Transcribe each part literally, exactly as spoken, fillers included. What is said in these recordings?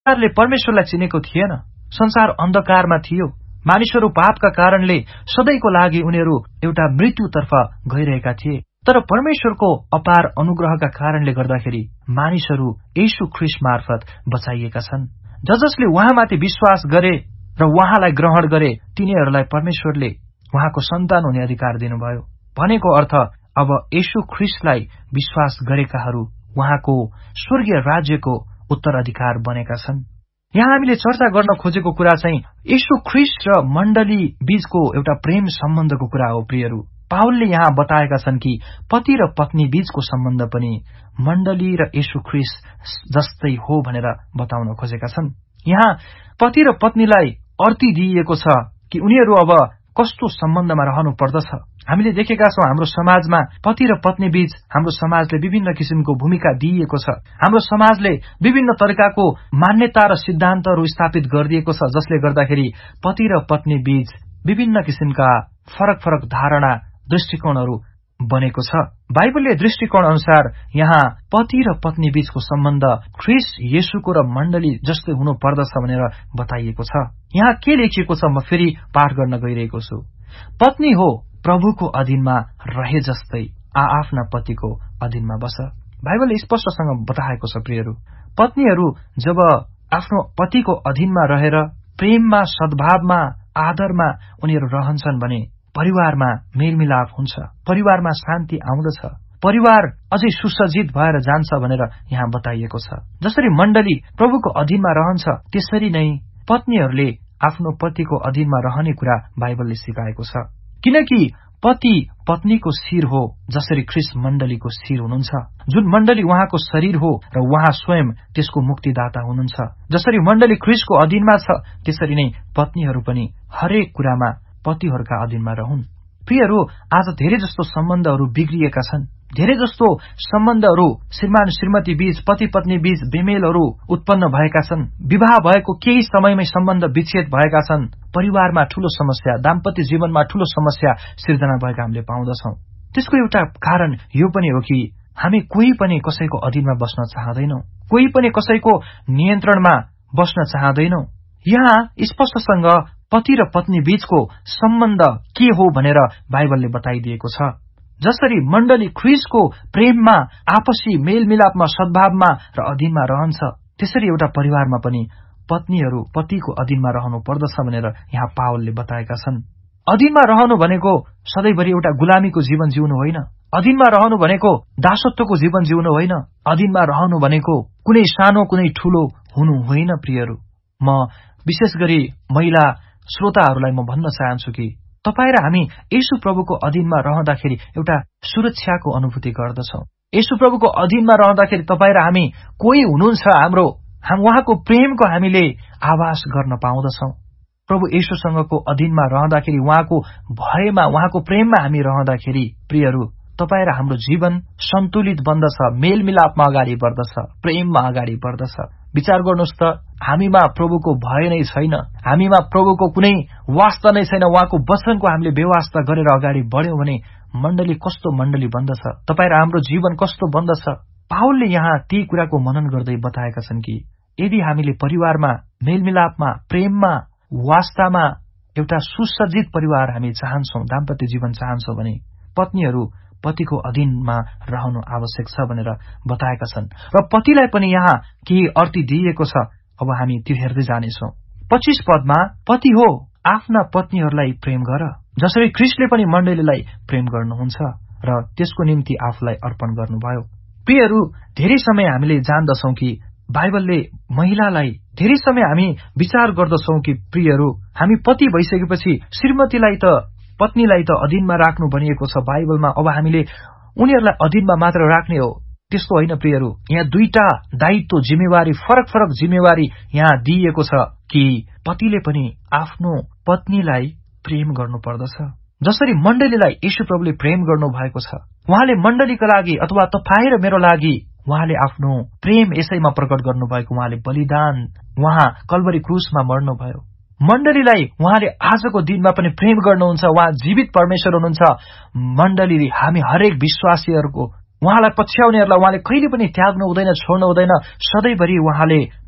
संसारले परमेश्वरलाई चिनेको थिएन। संसार अन्धकारमा थियो। मानिसहरू पापका कारणले सधैँको लागि उनीहरू एउटा मृत्युतर्फ गइरहेका थिए। तर परमेश्वरको अपार अनुग्रहका कारणले गर्दाखेरि मानिसहरू येशू ख्रीष्ट मार्फत बचाइएका छन्। ज जसले उहाँमाथि विश्वास गरे र उहाँलाई ग्रहण गरे तिनीहरूलाई परमेश्वरले उहाँको सन्तान हुने अधिकार दिनुभयो। भनेको अर्थ अब येशू ख्रीष्टलाई विश्वास गरेकाहरू उहाँको स्वर्गीय राज्यको उत्तराधिकार बनेका छन्। यहाँ हामीले चर्चा गर्न खोजेको कुरा चाहिँ येशू ख्रीष्ट र मण्डली बीचको एउटा प्रेम सम्बन्धको कुरा हो। प्रियहरू, पावलले यहाँ बताएका छन् कि पति र पत्नी बीचको सम्बन्ध पनि मण्डली र येशू ख्रीष्ट जस्तै हो भनेर बताउन खोजेका छन्। यहाँ पति र पत्नीलाई अर्ती दिइएको छ कि उनीहरू अब कस्तो सम्बन्धमा रहनु पर्दछ। हामीले देखेका छौं हाम्रो समाजमा पति र पत्नी बीच हाम्रो समाजले विभिन्न किसिमको भूमिका दिइएको छ। हाम्रो समाजले विभिन्न तरिकाको मान्यता र सिद्धान्तहरू स्थापित गरिदिएको छ, जसले गर्दाखेरि पति र पत्नी बीच विभिन्न किसिमका फरक फरक धारणा, दृष्टिकोणहरू बनेको छ। बाइबलले दृष्टिकोण अनुसार यहाँ पति र पत्नी बीचको सम्बन्ध ख्रीष्ट येशूको र मण्डली जस्तै हुनु पर्दछ भनेर बताइएको छ। यहाँ के लेखिएको छ म फेरि पाठ गर्न गइरहेको छु। पत्नी हो प्रभुको अधीनमा रहे जस्तै आआफ्ना पतिको अधीनमा बस। बाइबलले स्पष्टसँग बताएको छ प्रियहरू, पत्नीहरू जब आफ्नो पतिको अधीनमा रहेर प्रेममा, सद्भावमा, आदरमा उनीहरू रहन्छन् भने परिवारमा मेलमिलाप हुन्छ, परिवारमा शान्ति आउँदछ, परिवार अझै सुसज्जित भएर जान्छ भनेर यहाँ बताइएको छ। जसरी मण्डली प्रभुको अधीनमा रहन्छ त्यसरी नै पत्नीहरूले आफ्नो पतिको अधीनमा रहने कुरा बाइबलले सिकाएको छ। किनकि पति पत्नीको शिर हो, जसरी ख्रीष्ट मण्डलीको शिर हुनुहुन्छ। जुन मण्डली उहाँको शरीर हो र उहाँ स्वयं त्यसको मुक्तिदाता हुनुहुन्छ। जसरी मण्डली ख्रीष्टको अधीनमा छ त्यसरी नै पत्नीहरू पनि हरेक कुरामा पतिहरूका अधीनमा रहन्। प्रियहरू, आज धेरै जस्तो सम्बन्धहरू बिग्रिएका छन्। धेरै जस्तो सम्बन्धहरू श्रीमान श्रीमती बीच, पति पत्नी बीच बेमेलहरू उत्पन्न भएका छन्। विवाह भएको केही समयमै सम्बन्ध विच्छेद भएका छन्। परिवारमा ठूलो समस्या, दाम्पत्य जीवनमा ठूलो समस्या सिर्जना भएका हामीले पाउँदछौं। त्यसको एउटा कारण यो पनि हो कि हामी कोही पनि कसैको अधीनमा बस्न चाहदैनौं, कोही पनि कसैको नियन्त्रणमा बस्न चाहदैनौं। यहाँ स्पष्टसँग पति र पत्नी बीचको सम्बन्ध के हो भनेर बाइबलले बताइदिएको छ। जसरी मण्डली ख्रीष्टको प्रेममा, आपसी मेलमिलापमा, सद्भावमा र अधीनमा रहन्छ, त्यसरी एउटा परिवारमा पनि पत्नीहरू पतिको अधीनमा रहनु पर्दछ भनेर यहाँ पावलले बताएका छन्। अधीनमा रहनु भनेको सधैँभरि एउटा गुलामीको जीवन जिउनु होइन। अधीनमा रहनु भनेको दासत्वको जीवन जिउनु होइन। अधीनमा रहनु भनेको कुनै सानो कुनै ठूलो हुनु होइन। प्रियहरू, म विशेष गरी महिला श्रोताहरूलाई म भन्न चाहन्छु कि तपाईँ र हामी येशू प्रभुको अधीनमा रहँदाखेरि एउटा सुरक्षाको अनुभूति गर्दछौं। येशू प्रभुको अधीनमा रहँदाखेरि तपाईँ र हामी कोही हुनुहुन्छ, हाम्रो उहाँको प्रेमको हामीले आभास गर्न पाउँदछौं। प्रभु येशूसँगको अधीनमा रहँदाखेरि, उहाँको भयमा, उहाँको प्रेममा हामी रहँदाखेरि प्रियहरू, तपाईँ र हाम्रो जीवन सन्तुलित बन्दछ, मेलमिलापमा अगाडि बढ्दछ, प्रेममा अगाडि बढ्दछ। विचार गर्नुहोस् त, हामीमा प्रभुको भय नै छैन, हामीमा प्रभुको कुनै वास्ता नै छैन, उहाँको वचनको हामीले बेवास्ता गरेर अगाडि बढ्यौं भने मण्डली कस्तो मण्डली बन्दछ, तपाईँ र हाम्रो जीवन कस्तो बन्दछ। पावलले यहाँ ती कुराको मनन गर्दै बताएका छन् कि यदि हामीले परिवारमा मेलमिलापमा, प्रेममा, वास्तामा एउटा सुसज्जित परिवार हामी चाहन्छौं, दाम्पत्य जीवन चाहन्छौं भने पत्नीहरू पतिको अधीनमा रहनु आवश्यक छ भनेर बताएका छन्। र पतिलाई पनि यहाँ केही अर्ती दिइएको छ। अब हामी त्यो हेर्दै जानेछौं। पच्चीस पदमा, पति हो आफ्ना पत्नीहरूलाई प्रेम गर, जसरी ख्रीष्टले पनि मण्डलीलाई प्रेम गर्नुहुन्छ र त्यसको निम्ति आफूलाई अर्पण गर्नुभयो। प्रियहरू, धेरै समय हामीले जान्दछौं कि बाइबलले महिलालाई, धेरै समय हामी विचार गर्दछौं कि प्रियहरू, हामी पति भइसकेपछि श्रीमतीलाई त, पत्नीलाई त अधीनमा राख्नु भनिएको छ बाइबलमा, अब हामीले उनीहरूलाई अधीनमा मात्र राख्ने हो। त्यस्तो होइन प्रियहरू। यहाँ दुईटा दायित्व, जिम्मेवारी, फरक फरक जिम्मेवारी यहाँ दिइएको छ कि पतिले पनि आफ्नो पत्नीलाई प्रेम गर्नुपर्दछ। जसरी मण्डलीलाई येशू प्रभुले प्रेम गर्नु भएको छ, उहाँले मण्डलीका लागि अथवा तपाईँ र मेरो लागि उहाँले आफ्नो प्रेम यसैमा प्रकट गर्नुभएको, उहाँले बलिदान, उहाँ कल्वरी क्रुसमा मर्नुभयो। मण्डलीलाई उहाँले आजको दिनमा पनि प्रेम गर्नुहुन्छ। उहाँ जीवित परमेश्वर हुनुहुन्छ। मण्डली हामी हरेक विश्वासीहरूको, उहाँलाई पछ्याउनेहरूलाई उहाँले कहिले पनि त्याग्नु हुँदैन, छोड्नु हुँदैन। सधैँभरि उहाँले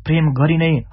प्रेम गरि नै